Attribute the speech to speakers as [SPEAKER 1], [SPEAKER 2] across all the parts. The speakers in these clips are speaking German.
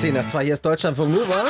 [SPEAKER 1] 10 nach 2, hier ist Deutschlandfunk Nova.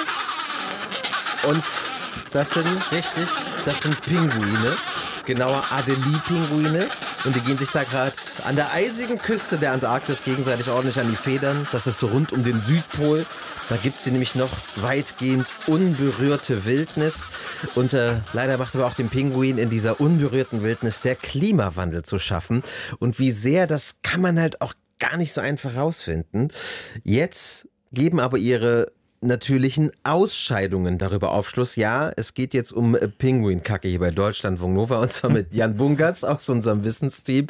[SPEAKER 1] Und das sind Pinguine. Genauer Adelie-Pinguine. Und die gehen sich da gerade an der eisigen Küste der Antarktis gegenseitig ordentlich an die Federn. Das ist so rund um den Südpol. Da gibt es nämlich noch weitgehend unberührte Wildnis. Und leider macht aber auch dem Pinguin in dieser unberührten Wildnis der Klimawandel zu schaffen. Und wie sehr, das kann man halt auch gar nicht so einfach rausfinden. Jetzt geben aber ihre natürlichen Ausscheidungen darüber Aufschluss. Ja, es geht jetzt um Pinguinkacke hier bei Deutschlandfunk Nova und zwar mit Jan Bungartz aus unserem Wissensteam.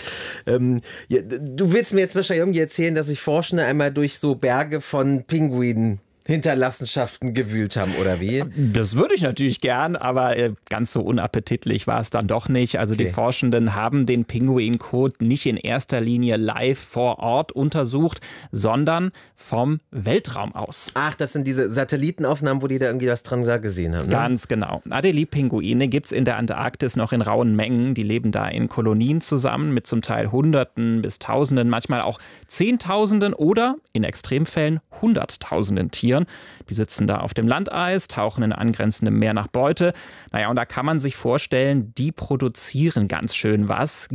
[SPEAKER 1] Du willst mir jetzt wahrscheinlich irgendwie erzählen, dass sich Forschende einmal durch so Berge von Pinguinen Hinterlassenschaften gewühlt haben, oder wie?
[SPEAKER 2] Das würde ich natürlich gern, aber ganz so unappetitlich war es dann doch nicht. Also die Forschenden haben den Pinguinkot nicht in erster Linie live vor Ort untersucht, sondern vom Weltraum aus.
[SPEAKER 1] Ach, das sind diese Satellitenaufnahmen, wo die da irgendwie was dran gesehen haben, ne?
[SPEAKER 2] Ganz genau. Adelie-Pinguine gibt es in der Antarktis noch in rauen Mengen. Die leben da in Kolonien zusammen mit zum Teil Hunderten bis Tausenden, manchmal auch Zehntausenden oder in Extremfällen Hunderttausenden Tieren. Die sitzen da auf dem Landeis, tauchen in angrenzendem Meer nach Beute. Naja, und da kann man sich vorstellen, die produzieren ganz schön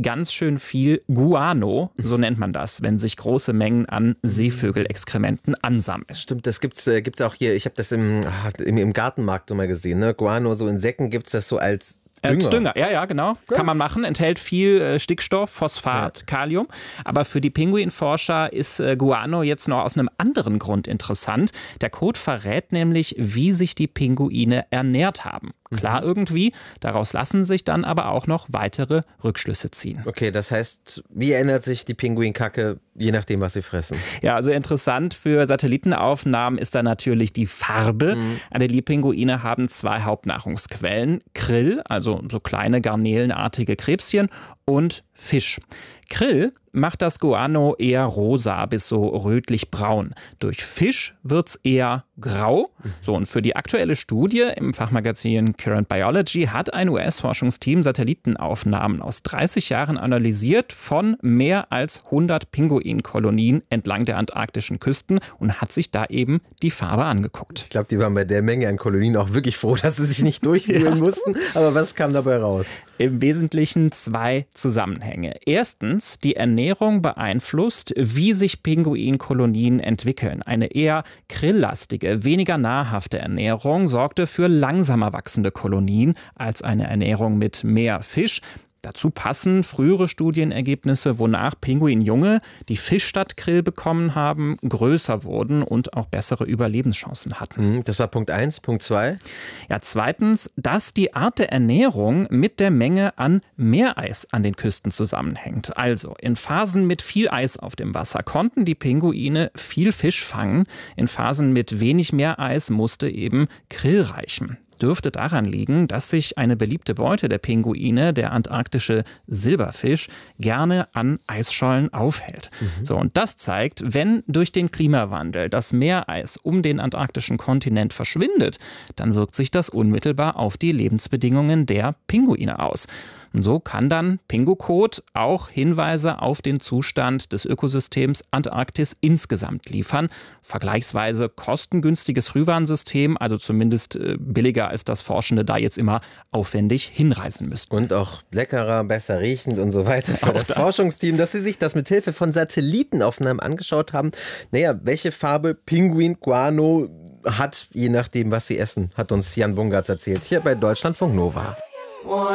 [SPEAKER 2] viel Guano, so nennt man das, wenn sich große Mengen an Seevögelexkrementen ansammeln.
[SPEAKER 1] Stimmt, das gibt's auch hier, ich habe das im Gartenmarkt so mal gesehen, ne? Guano, so in Säcken gibt's das so als
[SPEAKER 2] Dünger, ja, genau. Ja. Kann man machen, enthält viel Stickstoff, Phosphat, Kalium. Aber für die Pinguinforscher ist Guano jetzt noch aus einem anderen Grund interessant. Der Kot verrät nämlich, wie sich die Pinguine ernährt haben. Klar irgendwie, daraus lassen sich dann aber auch noch weitere Rückschlüsse ziehen.
[SPEAKER 1] Okay, das heißt, wie ändert sich die Pinguinkacke, je nachdem, was sie fressen?
[SPEAKER 2] Ja, also interessant für Satellitenaufnahmen ist da natürlich die Farbe. Adelie-Pinguine haben 2 Hauptnahrungsquellen. Krill, also so kleine garnelenartige Krebschen, und Fisch. Krill macht das Guano eher rosa bis so rötlich-braun. Durch Fisch wird es eher grau. So, und für die aktuelle Studie im Fachmagazin Current Biology hat ein US-Forschungsteam Satellitenaufnahmen aus 30 Jahren analysiert von mehr als 100 Pinguinkolonien entlang der antarktischen Küsten und hat sich da eben die Farbe angeguckt.
[SPEAKER 1] Ich glaube, die waren bei der Menge an Kolonien auch wirklich froh, dass sie sich nicht durchwühlen mussten. Aber was kam dabei raus?
[SPEAKER 2] Im Wesentlichen 2 Zusammenhänge. Erstens, die Ernährung beeinflusst, wie sich Pinguinkolonien entwickeln. Eine eher krilllastige, weniger nahrhafte Ernährung sorgte für langsamer wachsende Kolonien als eine Ernährung mit mehr Fisch. Dazu passen frühere Studienergebnisse, wonach Pinguinjunge, die Fisch statt Krill bekommen haben, größer wurden und auch bessere Überlebenschancen hatten.
[SPEAKER 1] Das war Punkt 1. Punkt 2?
[SPEAKER 2] Ja, zweitens, dass die Art der Ernährung mit der Menge an Meereis an den Küsten zusammenhängt. Also in Phasen mit viel Eis auf dem Wasser konnten die Pinguine viel Fisch fangen. In Phasen mit wenig Meereis musste eben Krill reichen. Dürfte daran liegen, dass sich eine beliebte Beute der Pinguine, der antarktische Silberfisch, gerne an Eisschollen aufhält. So, und das zeigt, wenn durch den Klimawandel das Meereis um den antarktischen Kontinent verschwindet, dann wirkt sich das unmittelbar auf die Lebensbedingungen der Pinguine aus. Und so kann dann Pingukot auch Hinweise auf den Zustand des Ökosystems Antarktis insgesamt liefern. Vergleichsweise kostengünstiges Frühwarnsystem, also zumindest billiger, als das Forschende da jetzt immer aufwendig hinreisen müssten.
[SPEAKER 1] Und auch leckerer, besser riechend und so weiter für das Forschungsteam, dass sie sich das mit Hilfe von Satellitenaufnahmen angeschaut haben. Naja, welche Farbe Pinguin Guano hat, je nachdem, was sie essen, hat uns Jan Bungartz erzählt, hier bei Deutschlandfunk Nova.